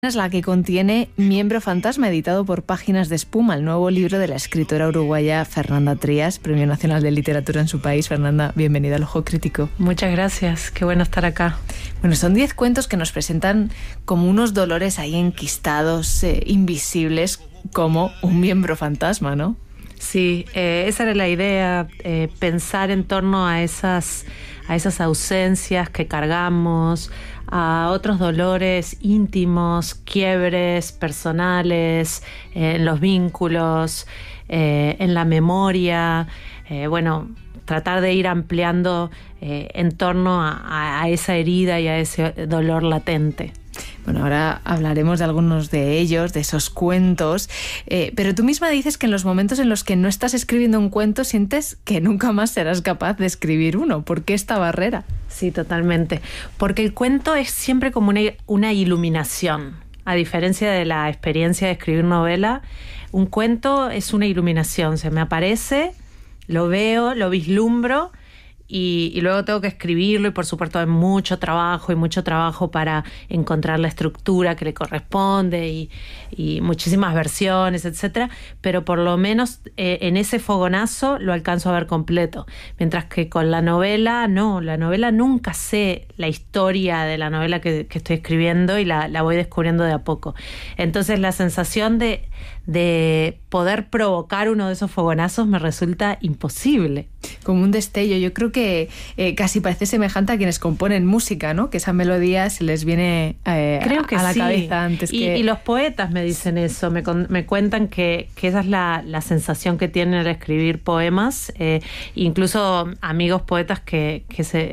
Es la que contiene Miembro Fantasma, editado por Páginas de Espuma, el nuevo libro de la escritora uruguaya Fernanda Trías, Premio Nacional de Literatura en su país. Fernanda, bienvenida al Ojo Crítico. Muchas gracias, qué bueno estar acá. Bueno, son 10 cuentos que nos presentan como unos dolores ahí enquistados, invisibles, como un miembro fantasma, ¿no? Sí, esa era la idea, pensar en torno a esas ausencias que cargamos, a otros dolores íntimos, quiebres personales, en los vínculos, en la memoria, tratar de ir ampliando en torno a esa herida y a ese dolor latente. Bueno, ahora hablaremos de algunos de ellos, de esos cuentos, pero tú misma dices que en los momentos en los que no estás escribiendo un cuento sientes que nunca más serás capaz de escribir uno. ¿Por qué esta barrera? Sí, totalmente. Porque el cuento es siempre como una iluminación. A diferencia de la experiencia de escribir novela, un cuento es una iluminación. Se me aparece, lo veo, lo vislumbro, y luego tengo que escribirlo, y por supuesto hay mucho trabajo para encontrar la estructura que le corresponde y muchísimas versiones, etcétera, pero por lo menos en ese fogonazo lo alcanzo a ver completo, mientras que con la novela nunca sé la historia de la novela que estoy escribiendo y la voy descubriendo de a poco. Entonces la sensación de poder provocar uno de esos fogonazos me resulta imposible. Como un destello. Yo creo que casi parece semejante a quienes componen música, ¿no? Que esa melodía se les viene creo que a la sí. cabeza antes que... Y los poetas me dicen eso, me cuentan que esa es la sensación que tienen al escribir poemas. Incluso amigos poetas que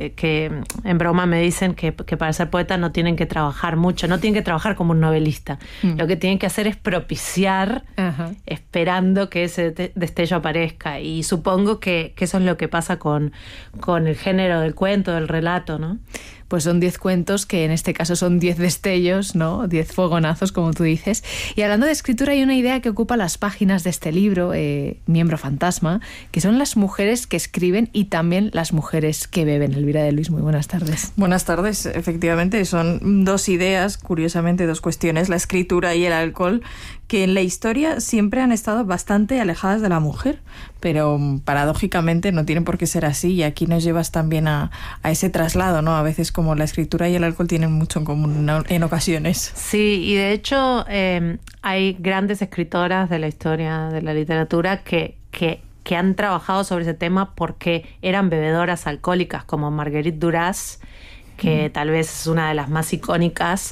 en broma me dicen que para ser poeta no tienen que trabajar mucho, no tienen que trabajar como un novelista. Lo que tienen que hacer es propiciar, esperando que ese destello aparezca. Y supongo que eso es lo que pasa con el género del cuento, del relato, ¿no? Pues son 10 cuentos que en este caso son 10 destellos, ¿no? 10 fogonazos, como tú dices. Y hablando de escritura, hay una idea que ocupa las páginas de este libro, Miembro Fantasma, que son las mujeres que escriben y también las mujeres que beben. Elvira de Luis, muy buenas tardes. Buenas tardes, efectivamente, son dos ideas, curiosamente dos cuestiones, la escritura y el alcohol, que en la historia siempre han estado bastante alejadas de la mujer, pero paradójicamente no tienen por qué ser así, y aquí nos llevas también a ese traslado, ¿no? A veces como la escritura y el alcohol tienen mucho en común en ocasiones. Sí, y de hecho hay grandes escritoras de la historia de la literatura que han trabajado sobre ese tema porque eran bebedoras alcohólicas, como Marguerite Duras, que tal vez es una de las más icónicas,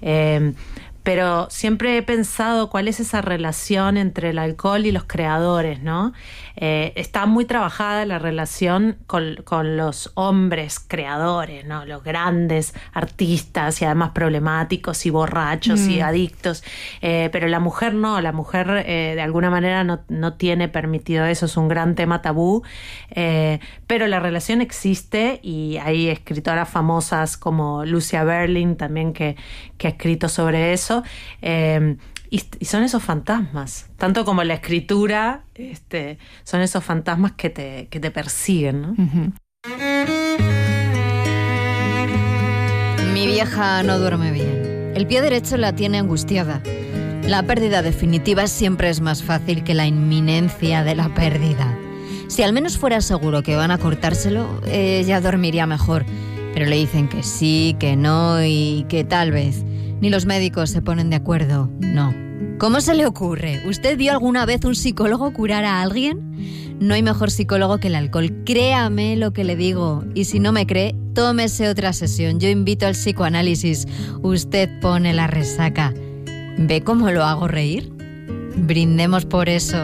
pero siempre he pensado cuál es esa relación entre el alcohol y los creadores, ¿no? Está muy trabajada la relación con los hombres creadores, ¿no? Los grandes artistas y además problemáticos y borrachos y adictos. Pero la mujer no, la mujer de alguna manera no tiene permitido eso, es un gran tema tabú. Pero la relación existe y hay escritoras famosas como Lucia Berling también que ha escrito sobre eso. Y son esos fantasmas, tanto como la escritura, son esos fantasmas que te persiguen, ¿no? Mi vieja no duerme bien. El pie derecho la tiene angustiada. La pérdida definitiva siempre es más fácil que la inminencia de la pérdida. Si al menos fuera seguro que van a cortárselo, ella dormiría mejor. Pero le dicen que sí, que no y que tal vez. Ni los médicos se ponen de acuerdo, no. ¿Cómo se le ocurre? ¿Usted vio alguna vez un psicólogo curar a alguien? No hay mejor psicólogo que el alcohol. Créame lo que le digo. Y si no me cree, tómese otra sesión. Yo invito al psicoanálisis. Usted pone la resaca. ¿Ve cómo lo hago reír? Brindemos por eso.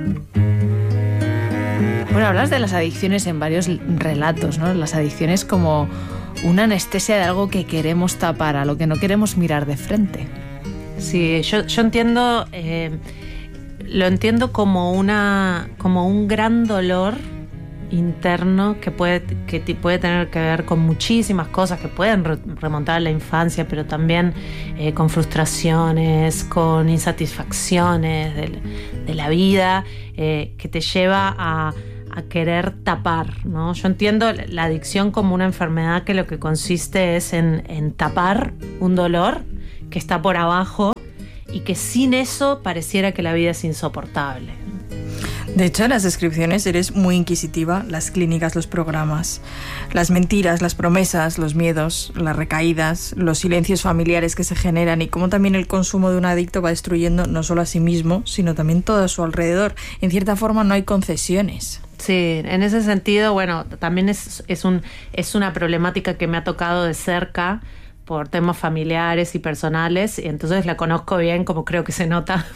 Bueno, hablas de las adicciones en varios relatos, ¿no? Las adicciones como una anestesia de algo que queremos tapar, a lo que no queremos mirar de frente. Sí, yo entiendo, lo entiendo como un gran dolor interno que puede tener que ver con muchísimas cosas que pueden remontar a la infancia, pero también con frustraciones, con insatisfacciones de la vida, que te lleva a querer tapar, ¿no? Yo entiendo la adicción como una enfermedad que lo que consiste es en tapar un dolor que está por abajo y que sin eso pareciera que la vida es insoportable. De hecho, en las descripciones eres muy inquisitiva, las clínicas, los programas, las mentiras, las promesas, los miedos, las recaídas, los silencios familiares que se generan y cómo también el consumo de un adicto va destruyendo no solo a sí mismo, sino también todo a su alrededor. En cierta forma no hay concesiones. Sí, en ese sentido, bueno, también es una problemática que me ha tocado de cerca por temas familiares y personales, y entonces la conozco bien, como creo que se nota.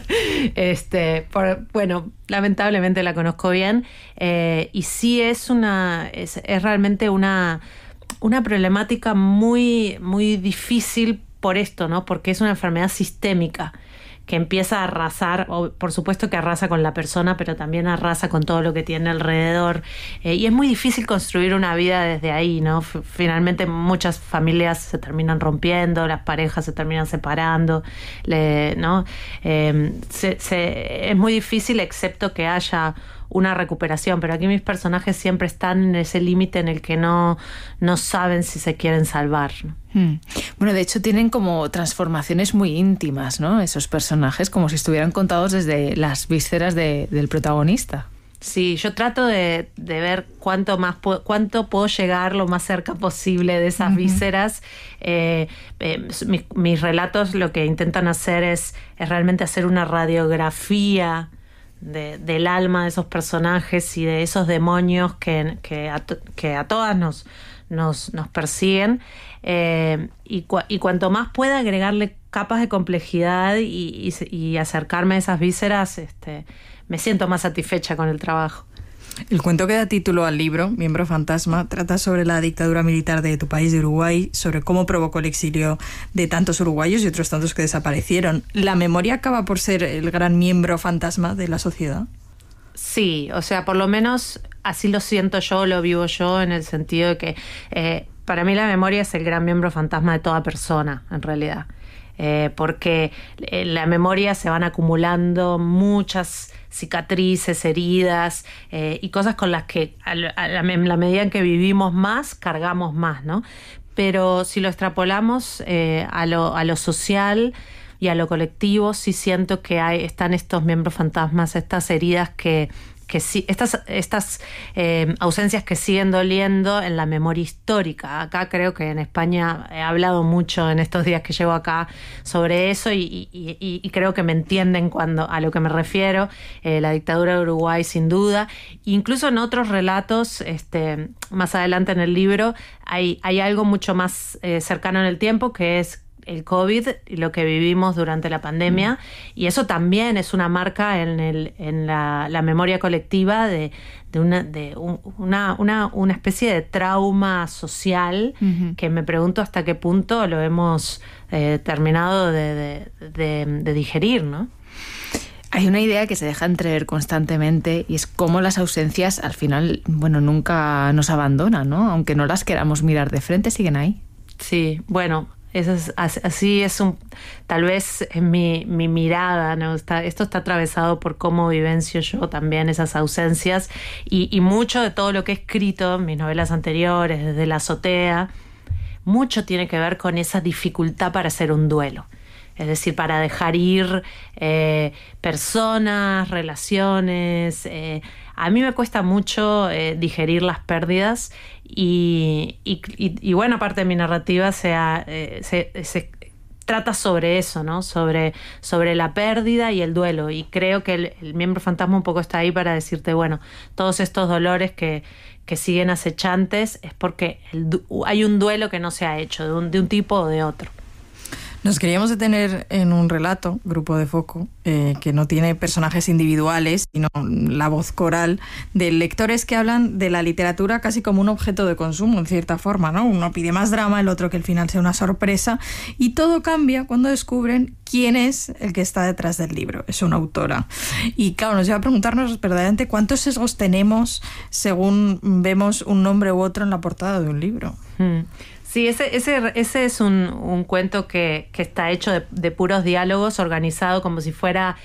Bueno, lamentablemente la conozco bien, y sí es realmente una problemática muy, muy difícil por esto, ¿no? Porque es una enfermedad sistémica que empieza a arrasar, o por supuesto que arrasa con la persona, pero también arrasa con todo lo que tiene alrededor. Y es muy difícil construir una vida desde ahí, ¿no? Finalmente muchas familias se terminan rompiendo, las parejas se terminan separando, ¿no? Es muy difícil, excepto que haya una recuperación, pero aquí mis personajes siempre están en ese límite en el que no saben si se quieren salvar, ¿no? Bueno, de hecho tienen como transformaciones muy íntimas, ¿no? Esos personajes, como si estuvieran contados desde las vísceras del protagonista. Sí, yo trato de ver cuánto puedo llegar lo más cerca posible de esas vísceras. Mis relatos lo que intentan hacer es realmente hacer una radiografía del alma de esos personajes y de esos demonios que a todas nos persiguen, y cuanto más pueda agregarle capas de complejidad y acercarme a esas vísceras, me siento más satisfecha con el trabajo. El cuento que da título al libro, Miembro Fantasma, trata sobre la dictadura militar de tu país, de Uruguay, sobre cómo provocó el exilio de tantos uruguayos y otros tantos que desaparecieron. ¿La memoria acaba por ser el gran miembro fantasma de la sociedad? Sí, o sea, por lo menos así lo siento yo, lo vivo yo, en el sentido de que para mí la memoria es el gran miembro fantasma de toda persona, en realidad. Porque en la memoria se van acumulando muchas cicatrices, heridas, y cosas con las que en la medida en que vivimos más, cargamos más, ¿no? Pero si lo extrapolamos a lo social y a lo colectivo, sí siento que están estos miembros fantasmas, estas heridas que sí, estas ausencias que siguen doliendo en la memoria histórica. Acá creo que en España he hablado mucho en estos días que llevo acá sobre eso, y creo que me entienden a lo que me refiero. La dictadura de Uruguay, sin duda. Incluso en otros relatos, más adelante en el libro, hay algo mucho más cercano en el tiempo, que es el COVID y lo que vivimos durante la pandemia, y eso también es una marca en la memoria colectiva de una especie de trauma social, que me pregunto hasta qué punto lo hemos terminado de digerir, ¿no? Hay una idea que se deja entrever constantemente, y es cómo las ausencias al final, bueno, nunca nos abandonan, ¿no? Aunque no las queramos mirar de frente, siguen ahí. Sí, bueno, así es tal vez en mi mirada, ¿no? Esto está atravesado por cómo vivencio yo también esas ausencias, y mucho de todo lo que he escrito en mis novelas anteriores, desde La azotea, mucho tiene que ver con esa dificultad para hacer un duelo. Es decir, para dejar ir personas, relaciones. A mí me cuesta mucho digerir las pérdidas, y buena parte de mi narrativa se trata sobre eso, ¿no? Sobre la pérdida y el duelo. Y creo que el miembro fantasma un poco está ahí para decirte, bueno, todos estos dolores que siguen acechantes es porque hay un duelo que no se ha hecho, de un tipo o de otro. Nos queríamos detener en un relato, Grupo de Foco, que no tiene personajes individuales, sino la voz coral de lectores que hablan de la literatura casi como un objeto de consumo, en cierta forma, ¿no? Uno pide más drama, el otro que el final sea una sorpresa, y todo cambia cuando descubren quién es el que está detrás del libro. Es una autora. Y claro, nos lleva a preguntarnos verdaderamente cuántos sesgos tenemos según vemos un nombre u otro en la portada de un libro. Sí, ese es un cuento que está hecho de puros diálogos, organizado como si fuera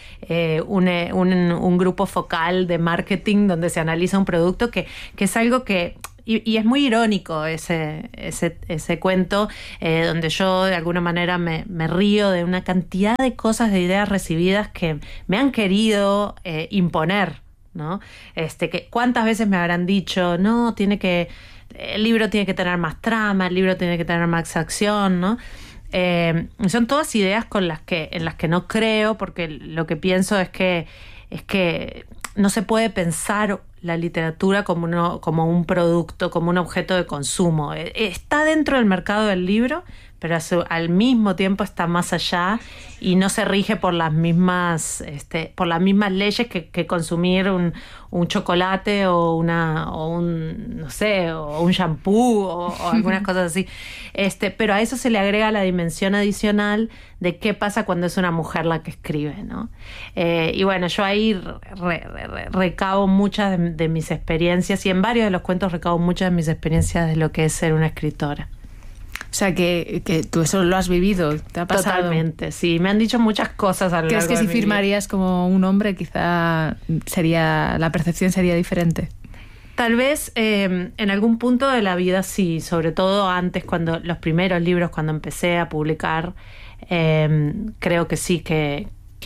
un grupo focal de marketing donde se analiza un producto, que es algo que y es muy irónico ese cuento, donde yo de alguna manera me río de una cantidad de cosas, de ideas recibidas que me han querido imponer, ¿no? Que cuántas veces me habrán dicho, no, el libro tiene que tener más trama, el libro tiene que tener más acción, ¿no? Son todas ideas en las que no creo, porque lo que pienso es que no se puede pensar la literatura como un producto, como un objeto de consumo. Está dentro del mercado del libro, pero al mismo tiempo está más allá y no se rige por las mismas leyes que consumir un chocolate o un shampoo o algunas cosas así. Pero a eso se le agrega la dimensión adicional de qué pasa cuando es una mujer la que escribe, ¿no? Y bueno, yo ahí recabo muchas de mis experiencias, y en varios de los cuentos recabo muchas de mis experiencias de lo que es ser una escritora. O sea, que tú eso lo has vivido, ¿te ha pasado? Totalmente, sí. Me han dicho muchas cosas a lo largo de mi vida. ¿Crees que si firmarías como un hombre quizá la percepción sería diferente? Tal vez en algún punto de la vida sí, sobre todo antes, cuando los primeros libros, cuando empecé a publicar, creo que sí, que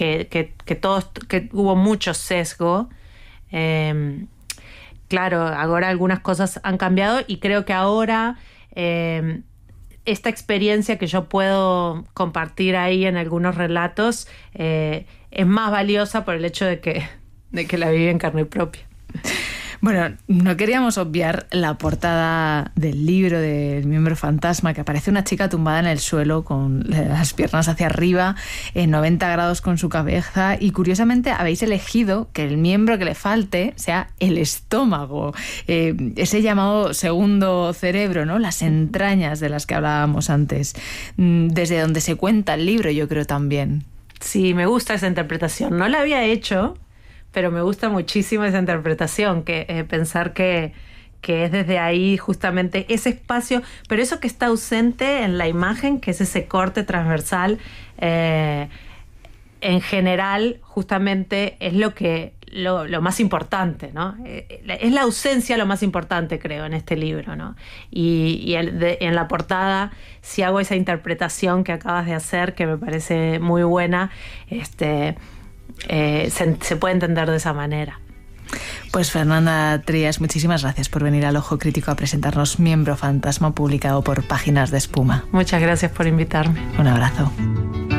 hubo mucho sesgo. Claro, ahora algunas cosas han cambiado y creo que ahora esta experiencia que yo puedo compartir ahí en algunos relatos es más valiosa por el hecho de que la viví en carne propia. Bueno, no queríamos obviar la portada del libro del miembro fantasma, que aparece una chica tumbada en el suelo con las piernas hacia arriba, en 90 grados con su cabeza, y curiosamente habéis elegido que el miembro que le falte sea el estómago, ese llamado segundo cerebro, ¿no? Las entrañas de las que hablábamos antes, desde donde se cuenta el libro, yo creo también. Sí, me gusta esa interpretación. No la había hecho, pero me gusta muchísimo esa interpretación, que pensar que es desde ahí justamente ese espacio, pero eso que está ausente en la imagen, que es ese corte transversal, en general justamente es lo más importante, ¿no? Es la ausencia lo más importante, creo, en este libro, ¿no? Y en la portada, si hago esa interpretación que acabas de hacer, que me parece muy buena, se puede entender de esa manera. Pues Fernanda Trías, muchísimas gracias por venir al Ojo Crítico a presentarnos Miembro Fantasma, publicado por Páginas de Espuma. Muchas gracias por invitarme. Un abrazo.